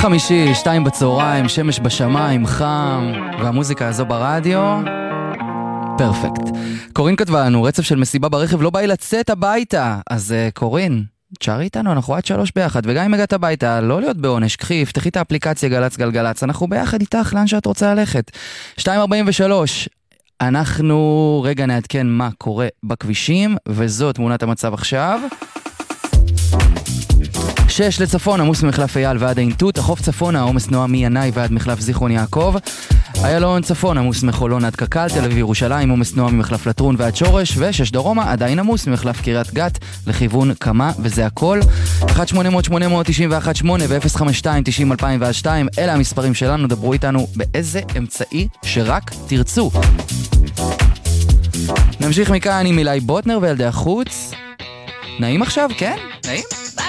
חמישי, 2 בצהריים, שמש בשמיים, חם, והמוזיקה הזו ברדיו, פרפקט. קורין כתבה לנו, רצף של מסיבה ברכב, לא באי לצאת הביתה. אז קורין, תשארי איתנו, אנחנו עד 3 ביחד, וגם אם הגעת הביתה, לא להיות בעונש, קחי, פתחי את האפליקציה גלץ גלגלץ, אנחנו ביחד איתך לאן שאת רוצה ללכת. 2:43, אנחנו רגע נעדכן מה קורה בכבישים, וזו תמונת המצב עכשיו. 6 לצפון, עמוס ממחלף אייל ועד העינתות, החוף צפון, העומס נועה מינאי ועד מחלף זיכרון יעקב, איילון צפון, עמוס מחולון עד קק"ל, תל אביב ירושלים, עומס נועה ממחלף לטרון ועד שורש, ו6 דרומה, עדיין עמוס ממחלף קריית גת לכיוון קמה, וזה הכל. 1-800-891-8 ו-052-90-2002, אלה המספרים שלנו, דברו איתנו באיזה אמצעי שרק תרצו. נמשיך מכאן עם אילי בוטנר וילדי החוץ. נעים עכשיו, כן? נעים?